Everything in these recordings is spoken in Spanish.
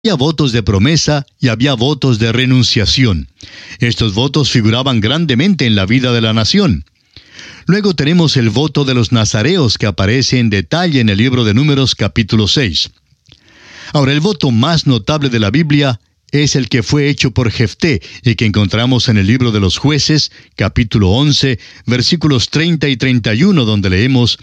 Había votos de promesa y había votos de renunciación. Estos votos figuraban grandemente en la vida de la nación. Luego tenemos el voto de los nazareos que aparece en detalle en el libro de Números capítulo 6. Ahora, el voto más notable de la Biblia es el que fue hecho por Jefté y que encontramos en el libro de los Jueces, capítulo 11, versículos 30 y 31, donde leemos: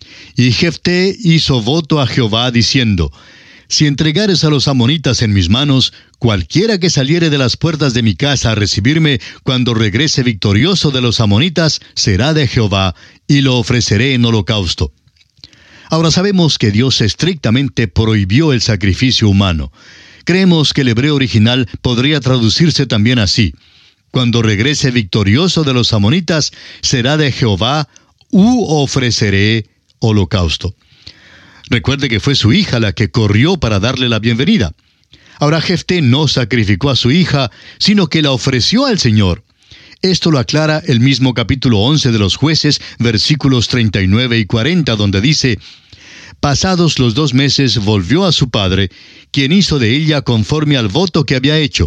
Y Jefté hizo voto a Jehová diciendo: Si entregares a los amonitas en mis manos, cualquiera que saliere de las puertas de mi casa a recibirme, cuando regrese victorioso de los amonitas, será de Jehová, y lo ofreceré en holocausto. Ahora sabemos que Dios estrictamente prohibió el sacrificio humano. Creemos que el hebreo original podría traducirse también así: Cuando regrese victorioso de los amonitas, será de Jehová, u ofreceré holocausto. Recuerde que fue su hija la que corrió para darle la bienvenida. Ahora, Jefté no sacrificó a su hija, sino que la ofreció al Señor. Esto lo aclara el mismo capítulo 11 de los Jueces, versículos 39 y 40, donde dice: Pasados los 2 meses volvió a su padre, quien hizo de ella conforme al voto que había hecho.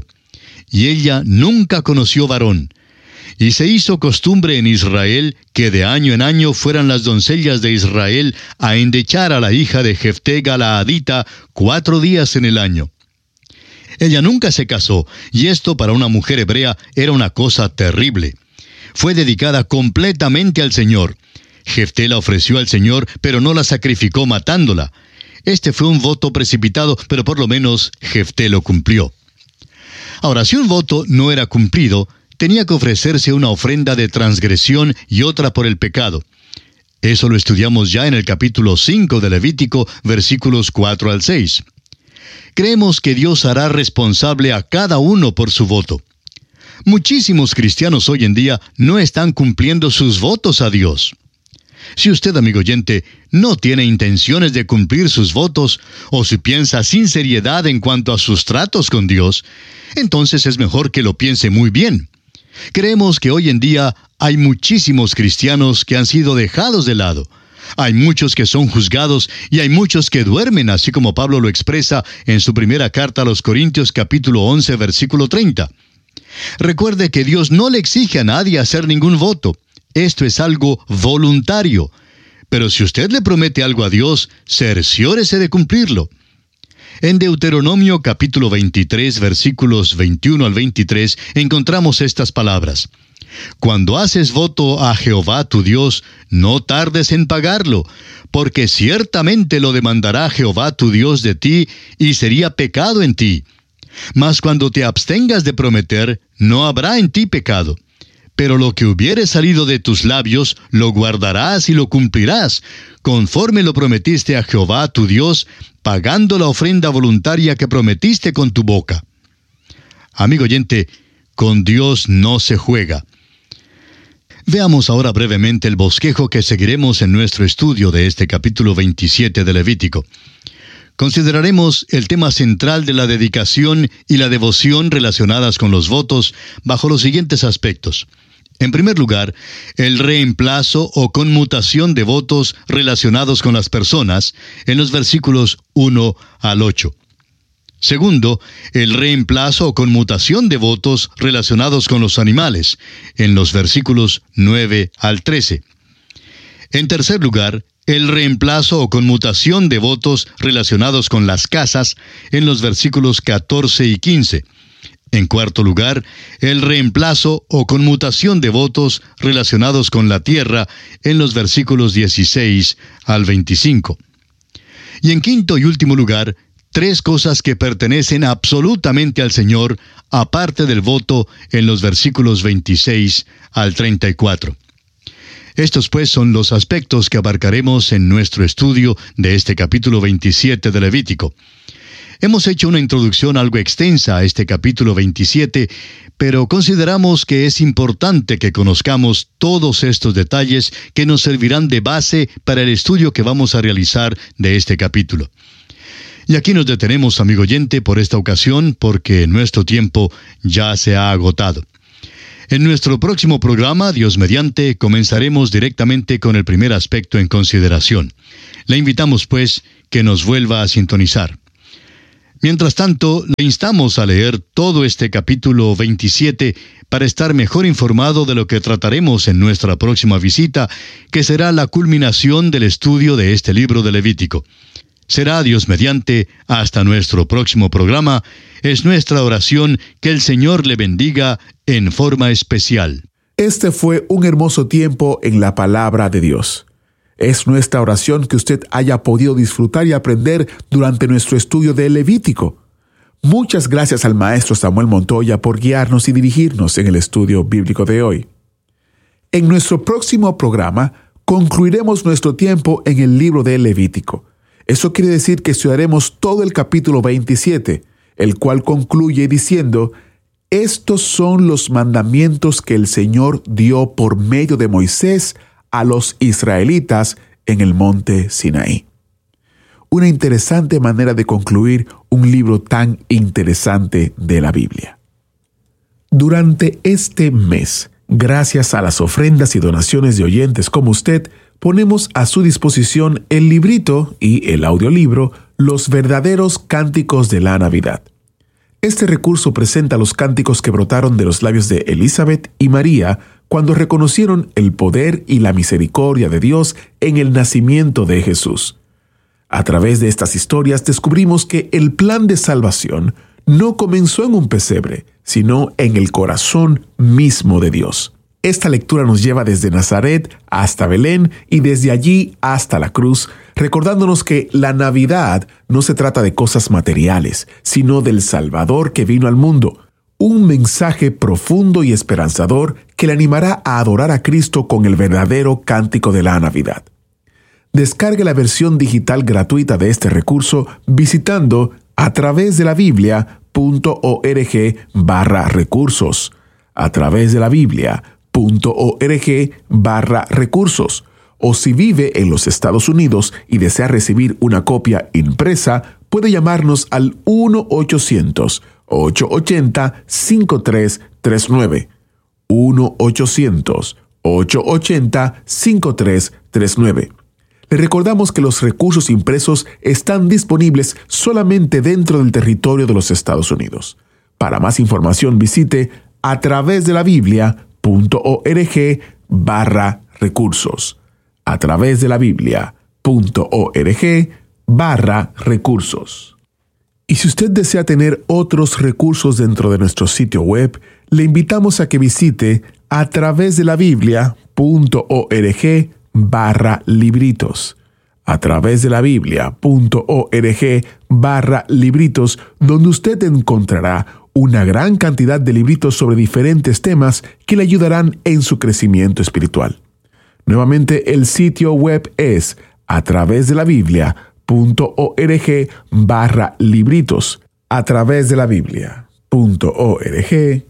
Y ella nunca conoció varón. Y se hizo costumbre en Israel que de año en año fueran las doncellas de Israel a endechar a la hija de Jefté Galaadita 4 días en el año. Ella nunca se casó, y esto para una mujer hebrea era una cosa terrible. Fue dedicada completamente al Señor. Jefté la ofreció al Señor, pero no la sacrificó matándola. Este fue un voto precipitado, pero por lo menos Jefté lo cumplió. Ahora, si un voto no era cumplido, tenía que ofrecerse una ofrenda de transgresión y otra por el pecado. Eso lo estudiamos ya en el capítulo 5 de Levítico, versículos 4 al 6. Creemos que Dios hará responsable a cada uno por su voto. Muchísimos cristianos hoy en día no están cumpliendo sus votos a Dios. Si usted, amigo oyente, no tiene intenciones de cumplir sus votos, o si piensa sin seriedad en cuanto a sus tratos con Dios, entonces es mejor que lo piense muy bien. Creemos que hoy en día hay muchísimos cristianos que han sido dejados de lado. Hay muchos que son juzgados y hay muchos que duermen, así como Pablo lo expresa en su primera carta a los Corintios capítulo 11, versículo 30. Recuerde que Dios no le exige a nadie hacer ningún voto. Esto es algo voluntario. Pero si usted le promete algo a Dios, cerciórese de cumplirlo. En Deuteronomio capítulo 23, versículos 21 al 23, encontramos estas palabras: Cuando haces voto a Jehová tu Dios, no tardes en pagarlo, porque ciertamente lo demandará Jehová tu Dios de ti, y sería pecado en ti. Mas cuando te abstengas de prometer, no habrá en ti pecado. Pero lo que hubiere salido de tus labios, lo guardarás y lo cumplirás, conforme lo prometiste a Jehová tu Dios, pagando la ofrenda voluntaria que prometiste con tu boca. Amigo oyente, con Dios no se juega. Veamos ahora brevemente el bosquejo que seguiremos en nuestro estudio de este capítulo 27 de Levítico. Consideraremos el tema central de la dedicación y la devoción relacionadas con los votos bajo los siguientes aspectos. En primer lugar, el reemplazo o conmutación de votos relacionados con las personas, en los versículos 1 al 8. Segundo, el reemplazo o conmutación de votos relacionados con los animales, en los versículos 9 al 13. En tercer lugar, el reemplazo o conmutación de votos relacionados con las casas, en los versículos 14 y 15. En cuarto lugar, el reemplazo o conmutación de votos relacionados con la tierra, en los versículos 16 al 25. Y en quinto y último lugar, 3 cosas que pertenecen absolutamente al Señor, aparte del voto, en los versículos 26 al 34. Estos pues son los aspectos que abarcaremos en nuestro estudio de este capítulo 27 de Levítico. Hemos hecho una introducción algo extensa a este capítulo 27, pero consideramos que es importante que conozcamos todos estos detalles que nos servirán de base para el estudio que vamos a realizar de este capítulo. Y aquí nos detenemos, amigo oyente, por esta ocasión, porque nuestro tiempo ya se ha agotado. En nuestro próximo programa, Dios mediante, comenzaremos directamente con el primer aspecto en consideración. Le invitamos, pues, que nos vuelva a sintonizar. Mientras tanto, le instamos a leer todo este capítulo 27 para estar mejor informado de lo que trataremos en nuestra próxima visita, que será la culminación del estudio de este libro de Levítico. Será Dios mediante hasta nuestro próximo programa. Es nuestra oración que el Señor le bendiga en forma especial. Este fue un hermoso tiempo en la palabra de Dios. Es nuestra oración que usted haya podido disfrutar y aprender durante nuestro estudio de Levítico. Muchas gracias al maestro Samuel Montoya por guiarnos y dirigirnos en el estudio bíblico de hoy. En nuestro próximo programa concluiremos nuestro tiempo en el libro de Levítico. Eso quiere decir que estudiaremos todo el capítulo 27, el cual concluye diciendo: estos son los mandamientos que el Señor dio por medio de Moisés a los israelitas en el monte Sinaí. Una interesante manera de concluir un libro tan interesante de la Biblia. Durante este mes, gracias a las ofrendas y donaciones de oyentes como usted, ponemos a su disposición el librito y el audiolibro Los verdaderos cánticos de la Navidad. Este recurso presenta los cánticos que brotaron de los labios de Elizabeth y María cuando reconocieron el poder y la misericordia de Dios en el nacimiento de Jesús. A través de estas historias descubrimos que el plan de salvación no comenzó en un pesebre, sino en el corazón mismo de Dios. Esta lectura nos lleva desde Nazaret hasta Belén y desde allí hasta la cruz, recordándonos que la Navidad no se trata de cosas materiales, sino del Salvador que vino al mundo. Un mensaje profundo y esperanzador que le animará a adorar a Cristo con el verdadero cántico de la Navidad. Descargue la versión digital gratuita de este recurso visitando atravesdelabiblia.org/recursos. atravesdelabiblia.org/recursos. O si vive en los Estados Unidos y desea recibir una copia impresa, puede llamarnos al 1-800-880-5339. 1-800-880-5339. Le recordamos que los recursos impresos están disponibles solamente dentro del territorio de los Estados Unidos. Para más información visite atravesdelabiblia.org/recursos. atravesdelabiblia.org/recursos. Y si usted desea tener otros recursos dentro de nuestro sitio web, le invitamos a que visite atravesdelabiblia.org/libritos. atravesdelabiblia.org/libritos, donde usted encontrará una gran cantidad de libritos sobre diferentes temas que le ayudarán en su crecimiento espiritual. Nuevamente, el sitio web es atravesdelabiblia.org/libritos. atravesdelabiblia.org/libritos.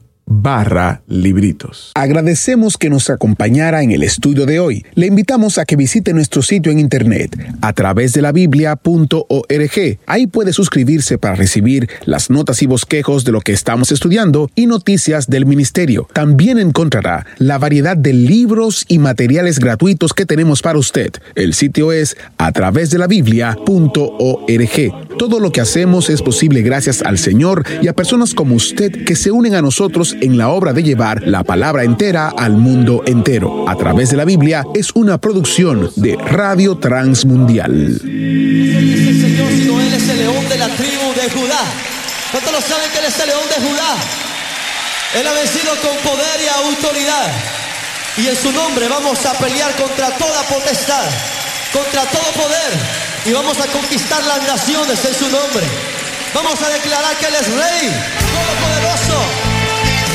Agradecemos que nos acompañara en el estudio de hoy. Le invitamos a que visite nuestro sitio en internet atravesdelabiblia.org. Ahí puede suscribirse para recibir las notas y bosquejos de lo que estamos estudiando y noticias del ministerio. También encontrará la variedad de libros y materiales gratuitos que tenemos para usted. El sitio es atravesdelabiblia.org. Todo lo que hacemos es posible gracias al Señor y a personas como usted que se unen a nosotros en la obra de llevar la palabra entera al mundo entero. A través de la Biblia es una producción de Radio Transmundial. Dice el Señor, sino Él es el león de la tribu de Judá. ¿Cuántos lo saben que Él es el león de Judá? Él ha vencido con poder y autoridad. Y en su nombre vamos a pelear contra toda potestad, contra todo poder. Y vamos a conquistar las naciones en su nombre. Vamos a declarar que Él es Rey.